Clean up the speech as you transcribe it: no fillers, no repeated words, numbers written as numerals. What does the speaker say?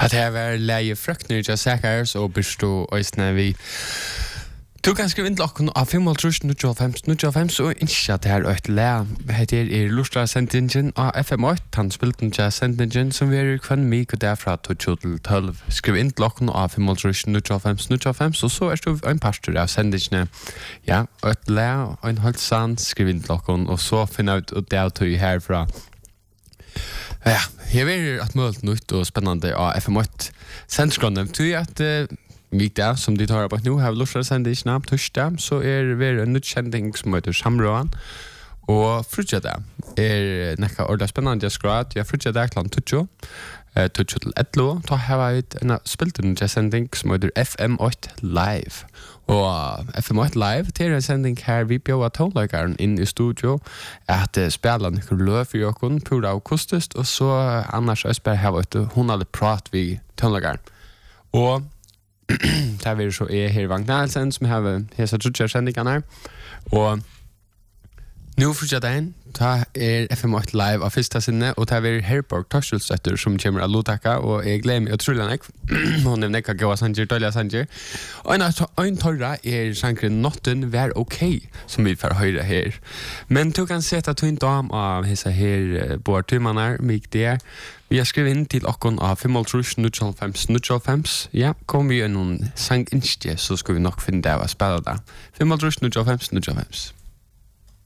Att det var läge frukter jag säkert och bestå ösnä vi. Du kan skriva in locken av 5.95 så inte att det här ett lä heter Lustra Sentingen av FM8 han spelat en jazz Sentingen som vi är kvann mig och därför att 12 skriva in locken av 5.95 så är det en pastor av Sentingen ja ett lä en halt sand skriva in locken och så finna ut och det till härifrån. Ja, här är det möjligt nytt och spännande av FM8 Sentingen tror jag att Mikta, som de tar på nu, har Lustra Sentingen på torsdag, så det en nytt kjending som heter Samråan. Og frutjada nekka orda spennende skrat. Jeg frutjada klant 20 til 11, da har jeg en spilt en sending som heter FM8 Live. Og FM8 Live, det en sending her vi bjør tonleikeren inn i studio, at spela nekker løv for jokken, pura og kostest, og så annars jeg spiller her, hun hadde prat vi tonleikeren. Og där vill så är här Vagnalsen som har hesa trutja sändningarna och nu för jag den ta FM8 Live av första sinne och där vill Herborg Torstenssätter som kommer att låta och jag glömmer otroligt mycket hon nämner att gå Sanger Tolia Sanger och en torra sankren Notten var okej som vi får höra här men du kan sätta tvin dam av hesa här bortimmarna mig det vi har skrivit in till okon av 5.95 ja, kom vi en sang instje så ska vi nog finna det att spela där 5.95